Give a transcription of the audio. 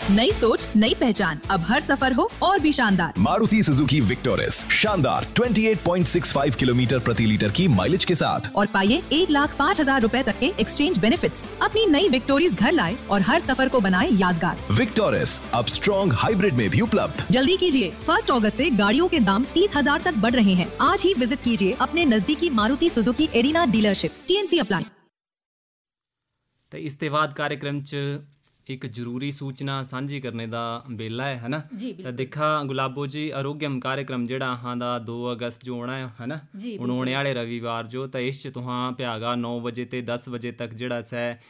नई सोच, नई पहचान, अब हर सफर हो और भी शानदार। मारुति सुजुकी विक्टोरिस, शानदार 28.65 किलोमीटर प्रति लीटर की माइलेज के साथ। और पाइए 1,05,000 रूपए तक के एक्सचेंज बेनिफिट्स। अपनी नई विक्टोरिस घर लाए और हर सफर को बनाए यादगार। विक्टोरिस अब स्ट्रॉन्ग हाइब्रिड में भी उपलब्ध। जल्दी कीजिए, 1 अगस्त से गाड़ियों के दाम 30,000 तक बढ़ रहे हैं। आज ही विजिट कीजिए अपने नजदीकी Maruti Suzuki arena dealership. TNC apply. तो इस ते बाद कार्यक्रम च एक जरूरी सूचना सांझी करने का बेला है ना जी, तो देखा गुलाबो जी आरोग्यम कार्यक्रम जेड़ा अहां दा 2 अगस्त जो होना है ना जी, हुण होने वाले रविवार जो तो इस च तुहां भ्यागा 9 बजे ते 10 बजे तक जेड़ा सै